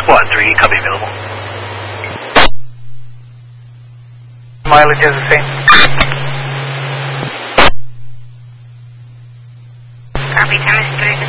Squad 3, copy available. Mileage is the same. Copy, time is 3.